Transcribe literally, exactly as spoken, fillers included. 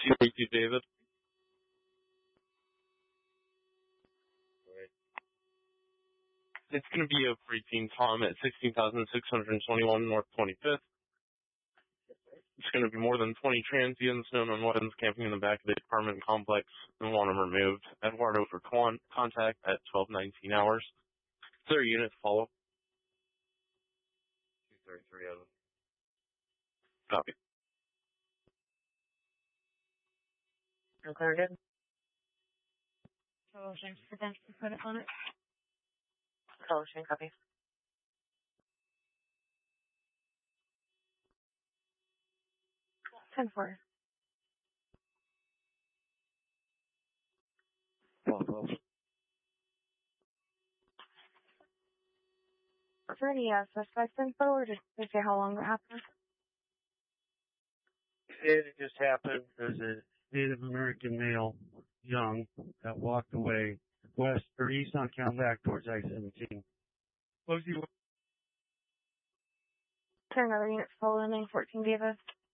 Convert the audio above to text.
two eighty-two, David. Right. It's going to be a preteen Tom at sixteen thousand six hundred twenty-one North twenty-fifth. It's going to be more than twenty transients known on weapons camping in the back of the apartment complex and want them removed. Eduardo for con- contact at twelve nineteen hours. Is there a unit to follow? two thirty-three of them. Copy. Okay, good. So, thanks for that. Put it on it. Oh, Shane, copy. ten four. twelve twelve. Is there any uh, suspect info, or did they say how long it happened? It just happened. There's a Native American male, young, that walked away west or east on Count back towards I seventeen. What was he? Is there another unit to follow in nine fourteen, Davis?